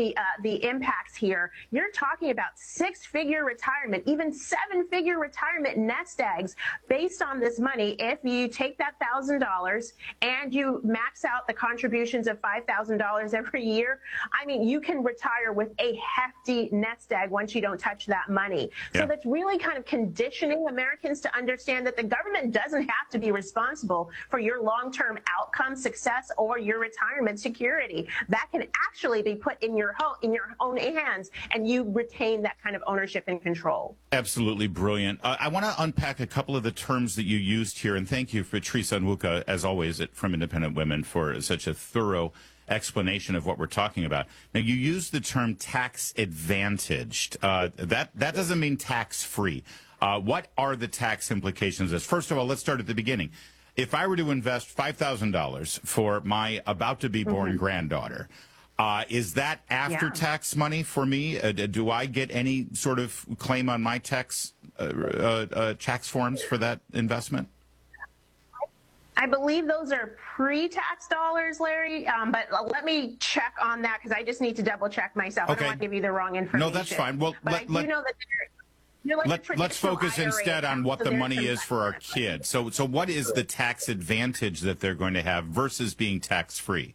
the impacts here, you're talking about six-figure retirement, even seven-figure retirement nest eggs based on this money. If you take that $1,000 and you max out the contributions of $5,000 every year, I mean, you can retire with a hefty nest egg once you don't touch that money. So that's really kind of conditioning Americans to understand that the government doesn't have to be responsible for your long-term outcome, success, or your retirement security. That can actually be put in your own hands, and you retain that kind of ownership and control. Absolutely brilliant. I want to unpack a couple of the terms that you used here, and thank you, Patrice Onwuka, as always, from Independent Women, for such a thorough explanation of what we're talking about. Now, you used the term tax advantaged. That doesn't mean tax free. What are the tax implications? First of all, let's start at the beginning. If I were to invest $5,000 for my about to be born granddaughter, is that after tax money for me? Do I get any sort of claim on my tax forms for that investment? I believe those are pre-tax dollars, Larry, but let me check on that because I just need to double check myself. Okay. I don't want to give you the wrong information. No, that's fine. Well, I do know that let's focus instead on what the money is for our kids. So what is the tax advantage that they're going to have versus being tax-free?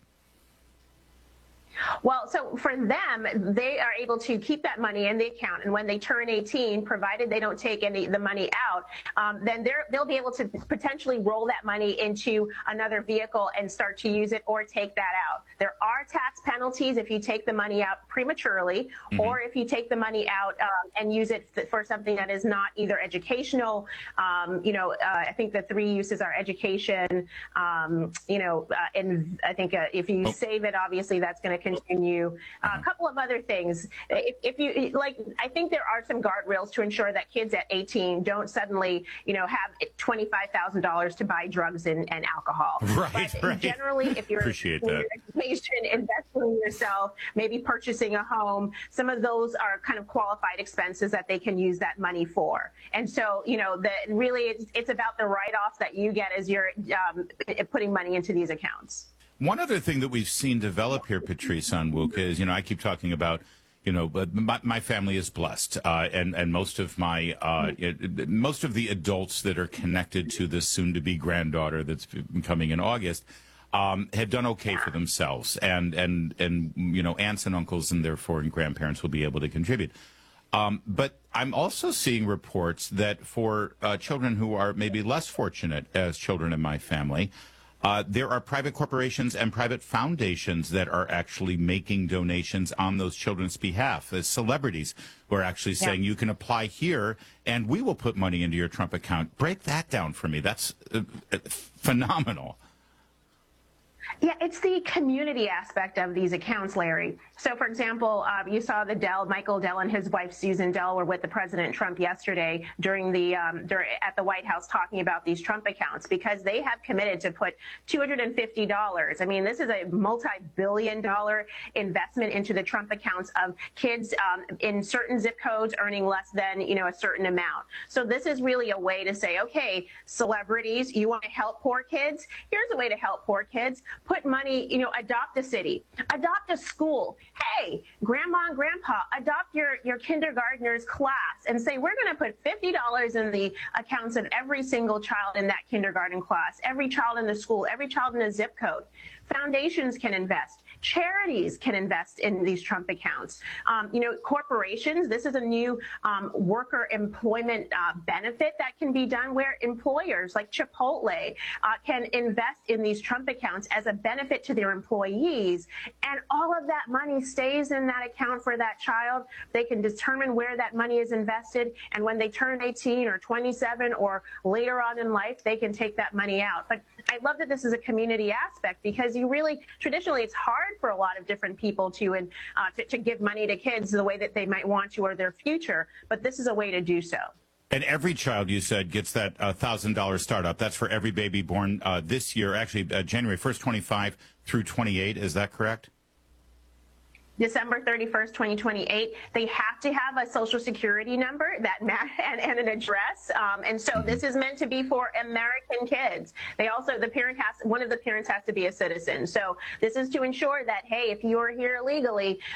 Well, so for them, they are able to keep that money in the account, and when they turn 18, provided they don't take the money out, then they'll be able to potentially roll that money into another vehicle and start to use it or take that out. There are tax penalties if you take the money out prematurely, or if you take the money out and use it for something that is not either educational. I think the three uses are education. And I think if you save it, obviously that's going to continue. A couple of other things. If you like, I think there are some guardrails to ensure that kids at 18 don't suddenly, have $25,000 to buy drugs and alcohol. Right. Generally, if you're appreciate in that. your education, investing in yourself, maybe purchasing a home, some of those are kind of qualified expenses that they can use that money for. And so, really it's about the write-offs that you get as you're putting money into these accounts. One other thing that we've seen develop here, Patrice Onwuka, is, I keep talking about, but my family is blessed, and most of most of the adults that are connected to this soon-to-be granddaughter that's coming in August have done okay for themselves, and aunts and uncles and therefore grandparents will be able to contribute. But I'm also seeing reports that for children who are maybe less fortunate as children in my family, there are private corporations and private foundations that are actually making donations on those children's behalf. As celebrities who are actually saying, you can apply here and we will put money into your Trump account. Break that down for me. That's phenomenal. Yeah, it's the community aspect of these accounts, Larry. So, for example, you saw Michael Dell and his wife Susan Dell were with the President Trump yesterday at the White House talking about these Trump accounts because they have committed to put $250. I mean, this is a multi-billion-dollar investment into the Trump accounts of kids in certain zip codes earning less than a certain amount. So this is really a way to say, okay, celebrities, you want to help poor kids? Here's a way to help poor kids. Put money, adopt a city, adopt a school. Hey, grandma and grandpa, adopt your kindergartner's class and say, we're going to put $50 in the accounts of every single child in that kindergarten class, every child in the school, every child in a zip code. Foundations can invest. Charities can invest in these Trump accounts. Corporations, this is a new worker employment benefit that can be done where employers like Chipotle can invest in these Trump accounts as a benefit to their employees. And all of that money stays in that account for that child. They can determine where that money is invested. And when they turn 18 or 27 or later on in life, they can take that money out. But I love that this is a community aspect because traditionally it's hard for a lot of different people to give money to kids the way that they might want to or their future, but this is a way to do so. And every child, you said, gets that $1,000 startup. That's for every baby born this year, actually January 1st, 25 through 28. Is that correct? December 31st, 2028, they have to have a social security number and an address. And so this is meant to be for American kids. One of the parents has to be a citizen. So this is to ensure that, hey, if you are here illegally,